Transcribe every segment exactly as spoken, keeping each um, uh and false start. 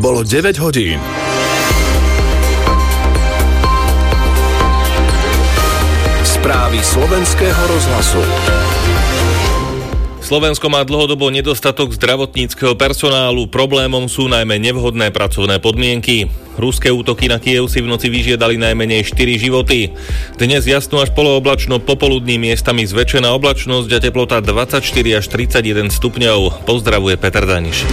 Bolo deväť hodín. Správy slovenského rozhlasu. Slovensko má dlhodobo nedostatok zdravotníckeho personálu. Problémom sú najmä nevhodné pracovné podmienky. Ruské útoky na Kyjev si v noci vyžiadali najmenej štyri životy. Dnes jasno až polooblačno, popoludní miestami zväčšená oblačnosť a teplota dvadsaťštyri až tridsaťjeden stupňov. Pozdravuje Peter Daniš.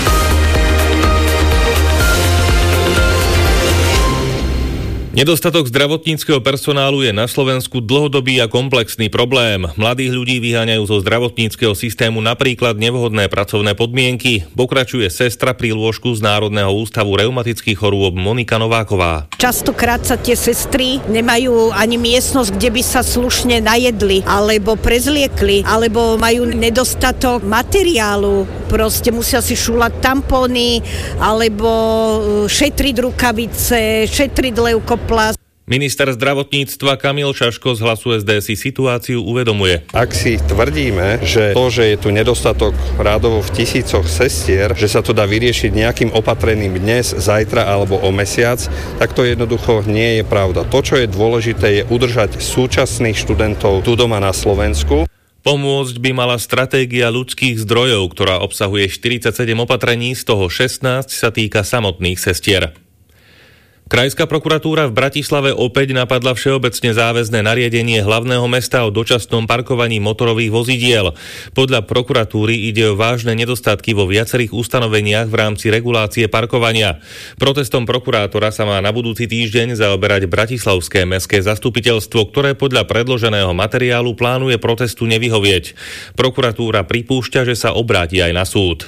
Nedostatok zdravotníckeho personálu je na Slovensku dlhodobý a komplexný problém. Mladých ľudí vyháňajú zo zdravotníckeho systému napríklad nevhodné pracovné podmienky. Pokračuje sestra pri lôžku z Národného ústavu reumatických chorôb Monika Nováková. Častokrát sa tie sestry nemajú ani miestnosť, kde by sa slušne najedli, alebo prezliekli, alebo majú nedostatok materiálu. Proste musia si šúľať tampóny, alebo šetriť rukavice, šetriť leukoplast. Minister zdravotníctva Kamil Čaško z Hlasu es dé si situáciu uvedomuje. Ak si tvrdíme, že to, že je tu nedostatok rádovo v tisícoch sestier, že sa to dá vyriešiť nejakým opatrením dnes, zajtra alebo o mesiac, tak to jednoducho nie je pravda. To, čo je dôležité, je udržať súčasných študentov tu doma na Slovensku. Pomôcť by mala stratégia ľudských zdrojov, ktorá obsahuje štyridsaťsedem opatrení, z toho šestnásť sa týka samotných sestier. Krajská prokuratúra v Bratislave opäť napadla všeobecne záväzné nariadenie hlavného mesta o dočasnom parkovaní motorových vozidiel. Podľa prokuratúry ide o vážne nedostatky vo viacerých ustanoveniach v rámci regulácie parkovania. Protestom prokurátora sa má na budúci týždeň zaoberať Bratislavské mestské zastupiteľstvo, ktoré podľa predloženého materiálu plánuje protestu nevyhovieť. Prokuratúra pripúšťa, že sa obráti aj na súd.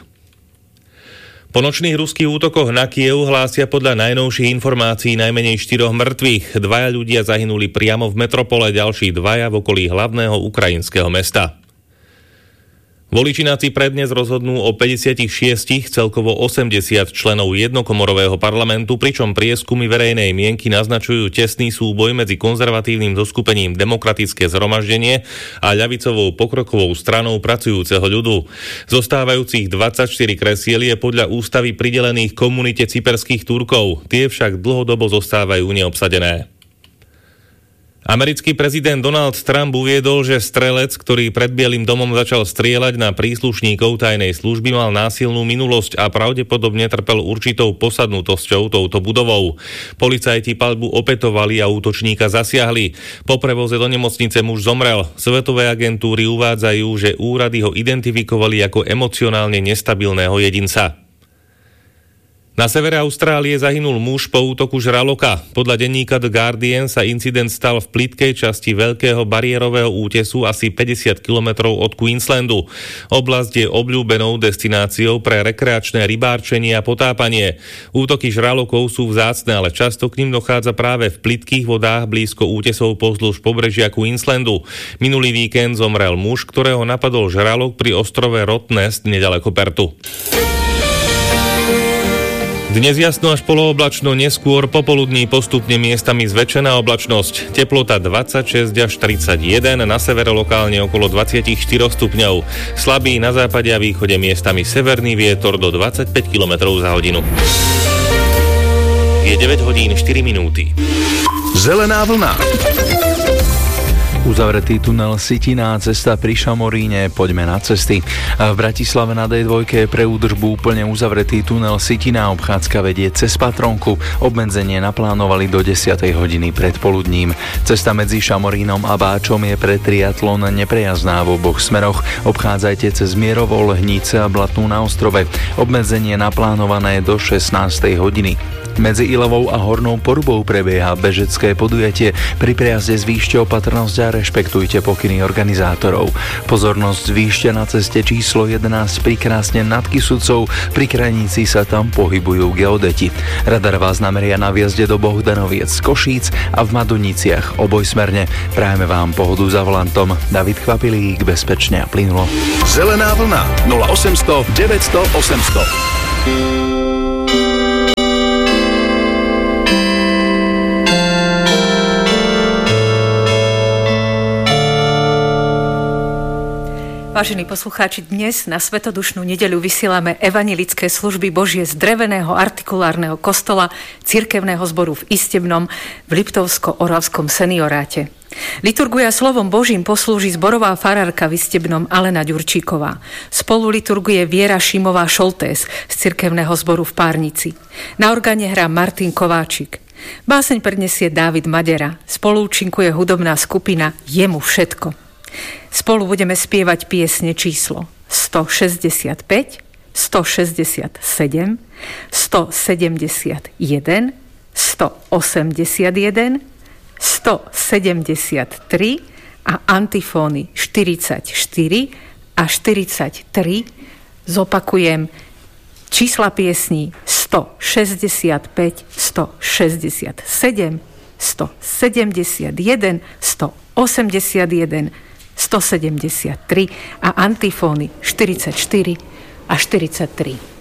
Po nočných ruských útokoch na Kyjev hlásia podľa najnovších informácií najmenej štyroch mŕtvych. Dvaja ľudia zahynuli priamo v metropole, ďalší dvaja v okolí hlavného ukrajinského mesta. Voličináci prednes rozhodnú o päťdesiatšesť, celkovo osemdesiat členov jednokomorového parlamentu, pričom prieskumy verejnej mienky naznačujú tesný súboj medzi konzervatívnym zoskupením Demokratické zhromaždenie a ľavicovou pokrokovou stranou pracujúceho ľudu. Zostávajúcich dvadsaťštyri kresiel je podľa ústavy pridelených komunite cyperských Turkov, tie však dlhodobo zostávajú neobsadené. Americký prezident Donald Trump uviedol, že strelec, ktorý pred Bielym domom začal strieľať na príslušníkov tajnej služby, mal násilnú minulosť a pravdepodobne trpel určitou posadnutosťou touto budovou. Policajti paľbu opätovali a útočníka zasiahli. Po prevoze do nemocnice muž zomrel. Svetové agentúry uvádzajú, že úrady ho identifikovali ako emocionálne nestabilného jedinca. Na severe Austrálie zahynul muž po útoku žraloka. Podľa denníka The Guardian sa incident stal v plytkej časti veľkého bariérového útesu asi päťdesiat kilometrov od Queenslandu. Oblasť je obľúbenou destináciou pre rekreačné rybárčenie a potápanie. Útoky žralokov sú vzácne, ale často k nim dochádza práve v plytkých vodách blízko útesov pozdĺž pobrežia Queenslandu. Minulý víkend zomrel muž, ktorého napadol žralok pri ostrove Rottnest nedaleko Pertu. Dnes jasno až polooblačno, neskôr popoludní postupne miestami zväčšená oblačnosť. Teplota dvadsaťšesť až tridsaťjeden, na severe lokálne okolo dvadsaťštyri stupňov. Slabý na západe a východe miestami severný vietor do dvadsaťpäť kilometrov za hodinu. Je deväť hodín štyri minúty. Zelená vlna. Uzavretý tunel Sitina, cesta pri Šamoríne, poďme na cesty. V Bratislave na dé dva je pre údržbu úplne uzavretý tunel Sitina, obchádzka vedie cez Patronku. Obmedzenie naplánovali do desiatej hodiny predpoludním. Cesta medzi Šamorínom a Báčom je pre triatlon neprejazdná v oboch smeroch. Obchádzajte cez Mierovo, Lehnice a Blatnú na Ostrove. Obmedzenie naplánované do šestnástej hodiny. Medzi Ilovou a Hornou Porubou prebieha bežecké podujatie. Pri prejazde zvýšte opatrnosť a rešpektujte pokyny organizátorov. Pozornosť zvýšte na ceste číslo jedenásť pri Krásne nad Kysucou. Pri Krajnici sa tam pohybujú geodeti. Radar vás nameria na vjazde do Bohdanoviec, Košíc a v Maduniciach obojsmerne. Prajeme vám pohodu za volantom. David Kvapilík, bezpečne a plynulo. Zelená vlna nula osemsto deväťsto osemsto. Vážení poslucháči, dnes na Svetodušnú nedeľu vysielame evanjelické služby Božie z dreveného artikulárneho kostola cirkevného zboru v Istebnom v Liptovsko-Oravskom senioráte. Liturguja slovom Božím poslúži zborová farárka v Istebnom Alena Ďurčíková. Spolu liturguje Viera Šimová Šoltés z cirkevného zboru v Párnici. Na orgáne hrá Martin Kováčik. Báseň prednesie Dávid Madera. Spolúčinkuje hudobná skupina Jemu všetko. Spolu budeme spievať piesne číslo sto šesťdesiatpäť, sto šesťdesiatsedem, sto sedemdesiatjeden, sto osemdesiatjeden, sto sedemdesiattri a antifóny štyridsaťštyri a štyridsaťtri. Zopakujem čísla piesní sto šesťdesiatpäť, sto šesťdesiatsedem, sto sedemdesiatjeden, sto osemdesiatjeden, sto sedemdesiattri a antifóny štyridsaťštyri a štyridsaťtri.